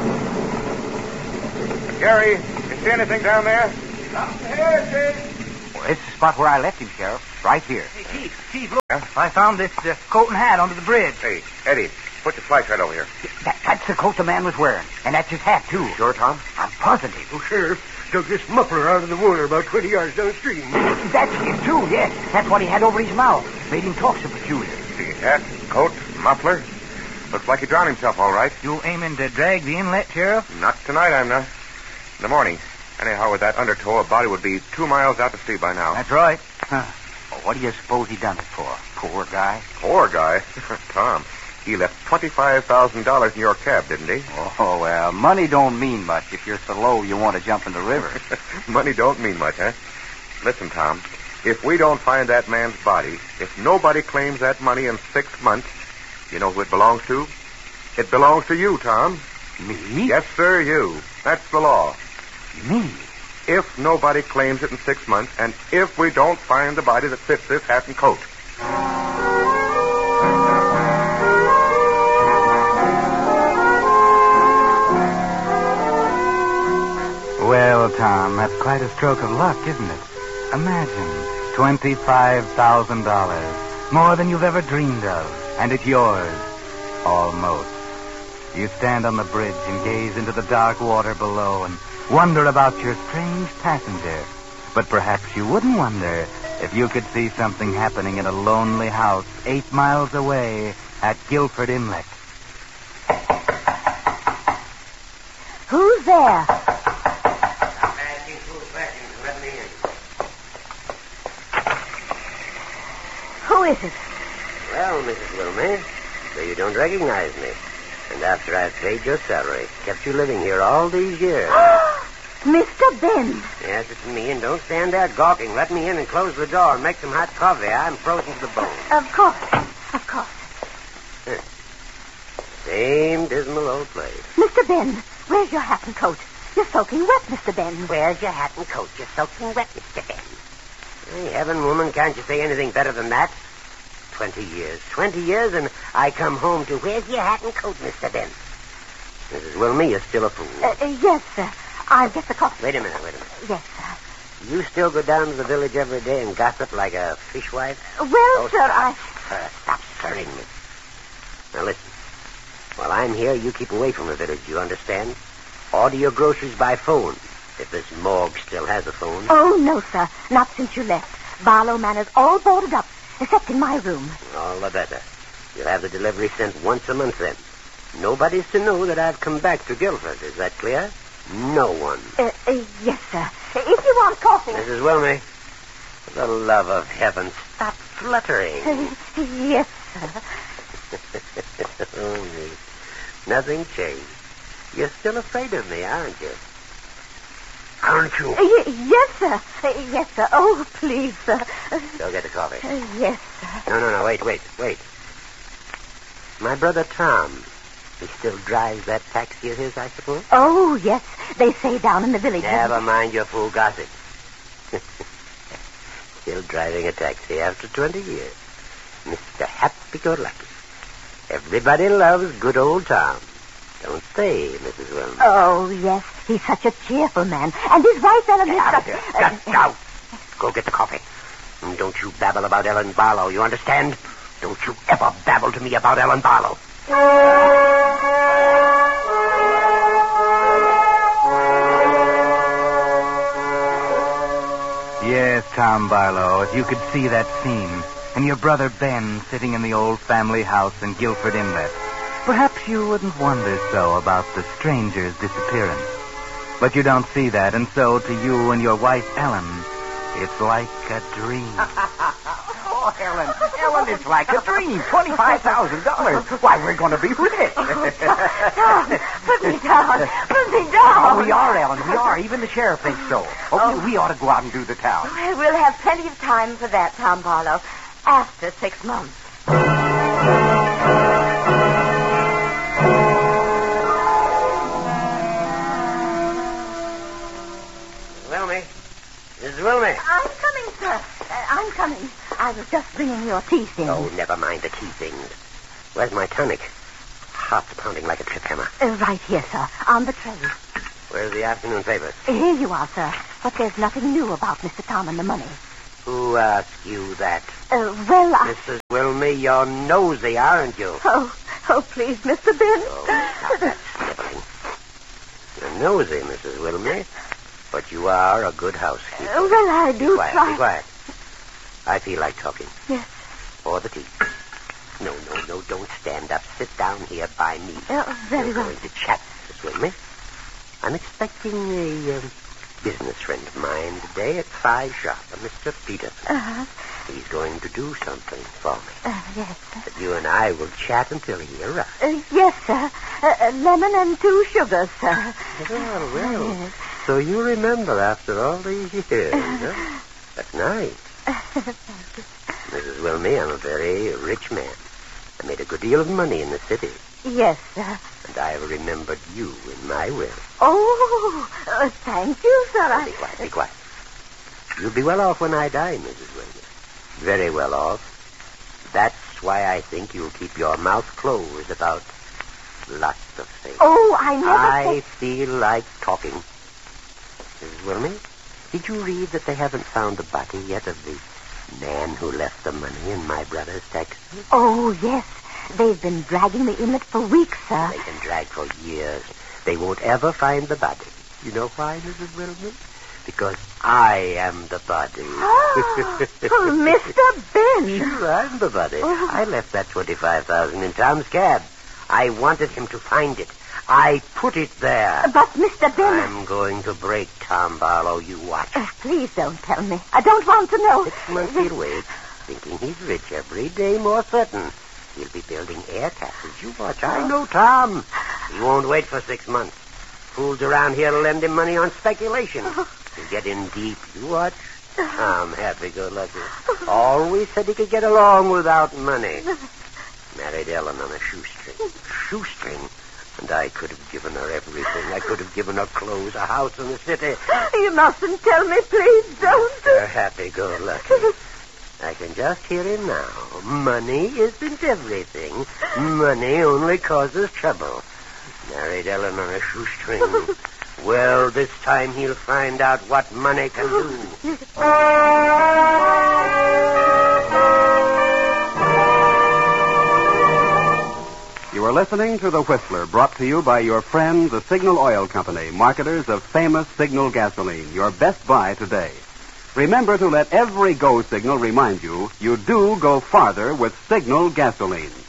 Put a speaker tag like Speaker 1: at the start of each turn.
Speaker 1: Gary, you see anything down there?
Speaker 2: Something here, Chief.
Speaker 3: Well, it's the spot where I left him, Sheriff. Right here.
Speaker 2: Hey, Chief, look. Yeah? I found this coat and hat under the bridge.
Speaker 1: Hey, Eddie, put your flashlight over here.
Speaker 3: That's the coat the man was wearing. And that's his hat, too.
Speaker 1: Sure, Tom?
Speaker 3: I'm positive.
Speaker 4: Oh, Sheriff, took this muffler out of the water about 20 yards downstream.
Speaker 3: That's his, too, yes. That's what he had over his mouth. Made him talk so peculiar.
Speaker 1: See, hat, coat, muffler. Looks like he drowned himself, all right.
Speaker 2: You aiming to drag the inlet, Sheriff?
Speaker 1: Not tonight, I'm not. In the morning. Anyhow, with that undertow, a body would be 2 miles out to sea by now.
Speaker 2: That's right.
Speaker 3: Huh. Well, what do you suppose he done it for? Poor guy.
Speaker 1: Poor guy? Tom, he left $25,000 in your cab, didn't he?
Speaker 3: Oh, well, money don't mean much if you're so low you want to jump in the river.
Speaker 1: Money don't mean much, huh? Listen, Tom, if we don't find that man's body, if nobody claims that money in 6 months, you know who it belongs to? It belongs to you, Tom.
Speaker 3: Me?
Speaker 1: Yes, sir, you. That's the law.
Speaker 3: Me?
Speaker 1: If nobody claims it in 6 months, and if we don't find the body that fits this hat and coat.
Speaker 3: Well, Tom, that's quite a stroke of luck, isn't it? Imagine, $25,000. More than you've ever dreamed of. And it's yours. Almost. You stand on the bridge and gaze into the dark water below and wonder about your strange passenger. But perhaps you wouldn't wonder if you could see something happening in a lonely house 8 miles away at Guilford Inlet.
Speaker 5: Who's there?
Speaker 4: I'm asking 2 seconds. Let me in.
Speaker 5: Who is it?
Speaker 4: Well, Mrs. Wilmey, so you don't recognize me. And after I've paid your salary, kept you living here all these years.
Speaker 5: Mr. Ben.
Speaker 4: Yes, it's me, and don't stand there gawking. Let me in and close the door and make some hot coffee. I'm frozen to the bone.
Speaker 5: Of course. Of course.
Speaker 4: Same dismal old place.
Speaker 5: Mr. Ben, where's your hat and coat? You're soaking wet, Mr. Ben.
Speaker 4: Where's your hat and coat? You're soaking wet, Mr. Ben. Hey, heaven, woman, can't you say anything better than that? 20 years. 20 years, and I come home to, where's your hat and coat, Mr. Ben? Mrs. Wilmey, you're still a fool.
Speaker 5: Yes, sir. I'll get the coffee.
Speaker 4: Wait a minute.
Speaker 5: Yes, sir.
Speaker 4: You still go down to the village every day and gossip like a fishwife?
Speaker 5: Well, sir,
Speaker 4: Stop stirring me. Now, listen. While I'm here, you keep away from the village, you understand? Order your groceries by phone, if this morgue still has a phone.
Speaker 5: Oh, no, sir. Not since you left. Barlow Manor's all boarded up, except in my room.
Speaker 4: All the better. You'll have the delivery sent once a month then. Nobody's to know that I've come back to Guilford. Is that clear? No one.
Speaker 5: Yes, sir. If you want coffee...
Speaker 4: Mrs. Wilmey, for the love of heaven, stop fluttering.
Speaker 5: Yes, sir.
Speaker 4: Oh, me. Nothing changed. You're still afraid of me, aren't you? Aren't you?
Speaker 5: Yes, sir. Yes, sir. Oh, please, sir.
Speaker 4: Go get the coffee.
Speaker 5: Yes, sir.
Speaker 4: No, wait. My brother Tom, he still drives that taxi of his, I suppose?
Speaker 5: Oh, yes. They say down in the village.
Speaker 4: Never mind your fool gossip. Still driving a taxi after 20 years. Mr. Happy-Go-Lucky. Everybody loves good old Tom. Don't they, Mrs. Wilmey?
Speaker 5: Oh, yes. He's such a cheerful man. And his wife, Ellen...
Speaker 4: Get out of here. Just out. Go get the coffee. And don't you babble about Ellen Barlow, you understand? Don't you ever babble to me about Ellen Barlow.
Speaker 3: Yes, Tom Barlow, if you could see that scene, and your brother Ben sitting in the old family house in Guilford Inlet, perhaps you wouldn't wonder so about the stranger's disappearance. But you don't see that, and so to you and your wife, Ellen, it's like a dream.
Speaker 2: Oh, Ellen, it's like a dream. $25,000. Why, we're going to be rich.
Speaker 5: Tom, put me down. Put me down.
Speaker 2: Oh, we are, Ellen. We are. Even the sheriff thinks so. Oh, we ought to go out and do the town.
Speaker 5: Well, we'll have plenty of time for that, Tom Barlow, after 6 months.
Speaker 4: Mrs. Wilmey.
Speaker 5: I'm coming, sir. I'm coming. I was just bringing your tea things.
Speaker 4: Oh, never mind the tea things. Where's my tonic? heart's pounding like a trip hammer.
Speaker 5: Right here, sir, on the tray.
Speaker 4: Where's the afternoon papers?
Speaker 5: Here you are, sir. But there's nothing new about Mr. Tom and the money.
Speaker 4: Who asked you that?
Speaker 5: Well,
Speaker 4: Mrs. Wilmy, you're nosy, aren't you?
Speaker 5: Oh, please, Mr. Ben.
Speaker 4: Stop that sniveling. You're nosy, Mrs. Wilmy, but you are a good housekeeper.
Speaker 5: Well, I do
Speaker 4: Be
Speaker 5: try.
Speaker 4: quiet. I feel like talking.
Speaker 5: Yes.
Speaker 4: Pour the tea. No, don't stand up. Sit down here by me.
Speaker 5: Very
Speaker 4: We're
Speaker 5: well.
Speaker 4: going to chat, Mrs. Wilmy. I'm expecting a business friend of mine today at 5 sharp, a Mr. Peterson.
Speaker 5: Uh-huh.
Speaker 4: He's going to do something for me.
Speaker 5: Yes, sir.
Speaker 4: But you and I will chat until he arrives.
Speaker 5: Yes, sir. Lemon and 2 sugars, sir.
Speaker 4: Well. So you remember after all these years, huh? That's nice. Mrs. Wilmy, I'm a very rich man. I made a good deal of money in the city.
Speaker 5: Yes, sir.
Speaker 4: And I have remembered you in my will.
Speaker 5: Oh, thank you, sir.
Speaker 4: Be quiet. You'll be well off when I die, Mrs. Wilmy. Very well off. That's why I think you'll keep your mouth closed about lots of things.
Speaker 5: Oh, I never
Speaker 4: I
Speaker 5: said...
Speaker 4: feel like talking. Mrs. Wilmy, did you read that they haven't found the body yet of the man who left the money in my brother's taxi?
Speaker 5: Oh, yes. They've been dragging the inlet for weeks, sir.
Speaker 4: They can drag for years. They won't ever find the body. You know why, Mrs. Wilmy? Because I am the body.
Speaker 5: Mr. Ben.
Speaker 4: Sure, I'm the body. I left that $25,000 in Tom's cab. I wanted him to find it. I put it there.
Speaker 5: But, Mr. Ben...
Speaker 4: I'm going to break Tom Barlow. You watch.
Speaker 5: Please don't tell me. I don't want to know.
Speaker 4: 6 months he'll wait, thinking he's rich every day more certain. He'll be building air castles. You watch. I know Tom. He won't wait for 6 months. Fools around here to lend him money on speculation. He'll get in deep. You watch. Tom, happy-go-lucky. Always said he could get along without money. Married Ellen on a shoestring. Shoestring? And I could have given her everything. I could have given her clothes, a house in the city.
Speaker 5: You mustn't tell me, please don't.
Speaker 4: Mr. Happy-go-lucky. I can just hear him now. Money isn't everything. Money only causes trouble. Married Ellen on a shoestring. Well, this time he'll find out what money can do.
Speaker 6: You are listening to The Whistler, brought to you by your friend, the Signal Oil Company, marketers of famous Signal gasoline, your best buy today. Remember to let every go signal remind you do go farther with Signal gasoline.